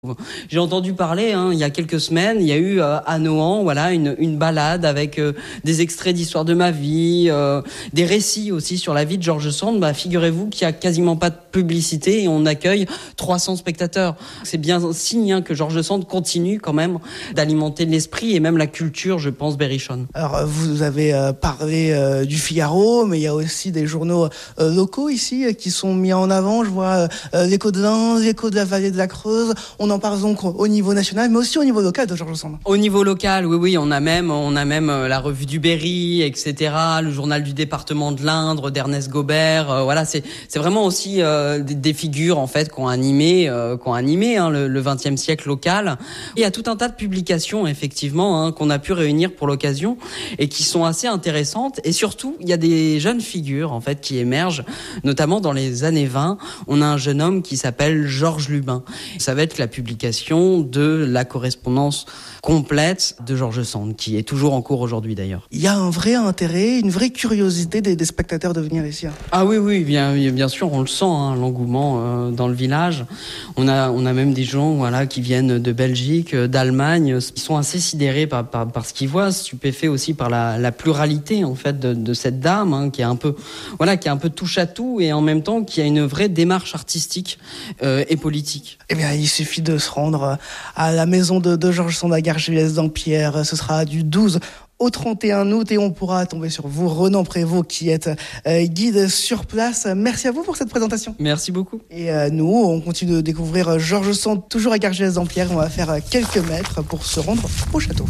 J'ai entendu parler, il y a quelques semaines, il y a eu à Nohant, voilà, une balade avec des extraits d'histoire de ma vie, des récits aussi sur la vie de George Sand. Figurez-vous qu'il y a quasiment pas de publicité et on accueille 300 spectateurs. C'est bien un signe que George Sand continue quand même d'alimenter l'esprit et même la culture, je pense, berrichonne. Alors, vous avez parlé du Figaro, mais il y a aussi des journaux locaux ici qui sont mis en avant. Je vois l'Écho de l'Indre, l'Écho de la Vallée de la Creuse. On en parle donc au niveau national, mais aussi au niveau local de George Sand. Au niveau local, oui, on a même la revue du Berry, etc., le journal du département de l'Indre d'Ernest Gobert. Voilà, c'est vraiment aussi des figures en fait qui ont animé le XXe siècle local. Il y a tout un tas de publications effectivement qu'on a pu réunir pour l'occasion et qui sont assez intéressantes. Et surtout, il y a des jeunes figures en fait qui émergent, notamment dans les années 20. On a un jeune homme qui s'appelle Georges Lubin. Ça va être la publication de la correspondance complète de George Sand, qui est toujours en cours aujourd'hui d'ailleurs. Il y a un vrai intérêt, une vraie curiosité des spectateurs de venir ici. Ah oui, bien sûr, on le sent, l'engouement dans le village. On a même des gens qui viennent de Belgique, d'Allemagne, qui sont assez sidérés par ce qu'ils voient, stupéfaits aussi par la pluralité en fait de cette dame, qui est un peu touche à tout et en même temps qui a une vraie démarche artistique et politique. Eh bien, il suffit de se rendre à la maison de George Sand à Gargilès-Dampierre. Ce sera du 12 au 31 août et on pourra tomber sur vous, Renan Prévost, qui êtes guide sur place. Merci à vous pour cette présentation. Merci beaucoup. Et nous, on continue de découvrir George Sand, toujours à Gargilès-Dampierre. On va faire quelques mètres pour se rendre au château.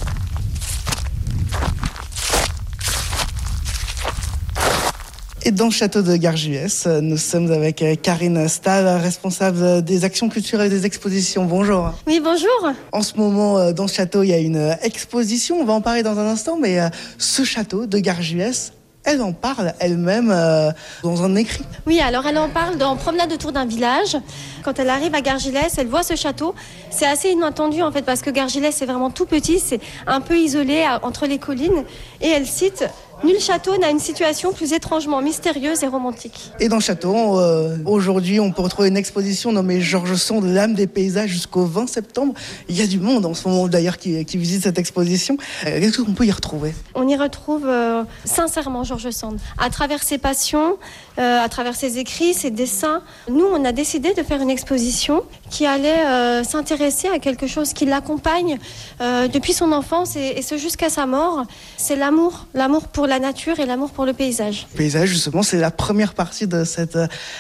Et dans le château de Gargilès, nous sommes avec Karine Stahl, responsable des actions culturelles et des expositions. Bonjour. Oui, bonjour. En ce moment, dans ce château, il y a une exposition. On va en parler dans un instant, mais ce château de Gargilès, elle en parle elle-même dans un écrit. Oui, alors elle en parle dans Promenade autour d'un village. Quand elle arrive à Gargilès, elle voit ce château. C'est assez inattendu en fait parce que Gargilès c'est vraiment tout petit, c'est un peu isolé entre les collines. Et elle cite: nul château n'a une situation plus étrangement mystérieuse et romantique. Et dans le château, aujourd'hui, on peut retrouver une exposition nommée George Sand, l'âme des paysages, jusqu'au 20 septembre. Il y a du monde en ce moment d'ailleurs qui visite cette exposition. Qu'est-ce qu'on peut y retrouver ? On y retrouve sincèrement George Sand. À travers ses passions, à travers ses écrits, ses dessins, nous, on a décidé de faire une exposition qui allait s'intéresser à quelque chose qui l'accompagne depuis son enfance et ce jusqu'à sa mort. C'est l'amour pour la nature et l'amour pour le paysage. Le paysage, justement, c'est la première partie de cette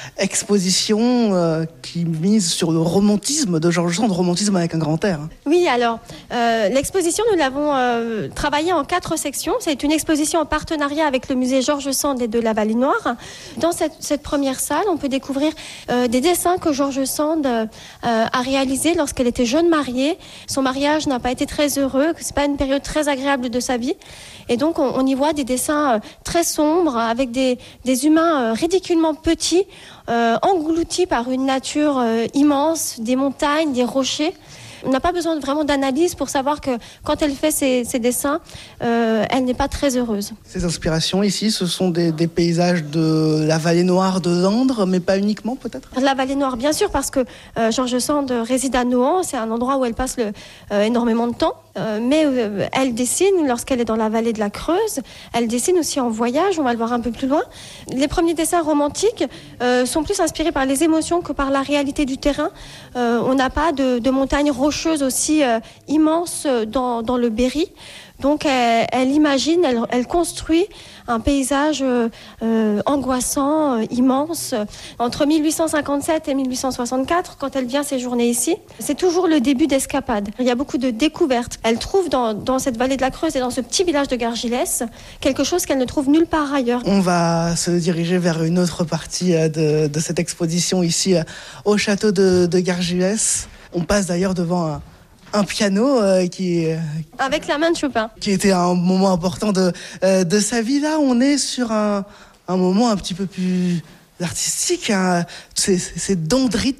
exposition qui mise sur le romantisme de George Sand, romantisme avec un grand R. Oui, alors, l'exposition, nous l'avons travaillée en 4 sections. C'est une exposition en partenariat avec le musée George Sand et de la Vallée Noire. Dans cette première salle, on peut découvrir des dessins que George Sand a réalisés lorsqu'elle était jeune mariée. Son mariage n'a pas été très heureux, c'est pas une période très agréable de sa vie. Et donc, on y voit des dessins très sombres, avec des humains ridiculement petits, engloutis par une nature immense, des montagnes, des rochers. On n'a pas besoin vraiment d'analyse pour savoir que quand elle fait ses dessins, elle n'est pas très heureuse. Ces inspirations ici, ce sont des paysages de la Vallée Noire de l'Indre, mais pas uniquement peut-être ? La Vallée Noire, bien sûr, parce que George Sand réside à Nohant, c'est un endroit où elle passe énormément de temps. Mais elle dessine lorsqu'elle est dans la vallée de la Creuse. Elle dessine aussi en voyage, on va le voir un peu plus loin. Les premiers dessins romantiques sont plus inspirés par les émotions que par la réalité du terrain. On n'a pas de montagnes rocheuses aussi immenses dans le Berry. Donc elle imagine, elle construit un paysage angoissant, immense. Entre 1857 et 1864, quand elle vient séjourner ici, c'est toujours le début d'escapade. Il y a beaucoup de découvertes. Elle trouve dans cette vallée de la Creuse et dans ce petit village de Gargilès quelque chose qu'elle ne trouve nulle part ailleurs. On va se diriger vers une autre partie de cette exposition ici au château de Gargilès. On passe d'ailleurs devant un piano avec la main de Chopin, qui était un moment important de sa vie. Là, on est sur un moment un petit peu plus artistique. C'est dendrite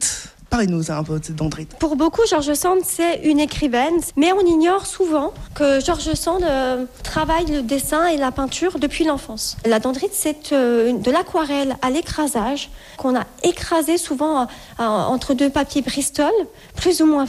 Parlez-nous un peu d'Andrite. Pour beaucoup, George Sand, c'est une écrivaine, mais on ignore souvent que George Sand travaille le dessin et la peinture depuis l'enfance. La dendrite, c'est de l'aquarelle à l'écrasage qu'on a écrasé souvent entre deux papiers Bristol, plus ou moins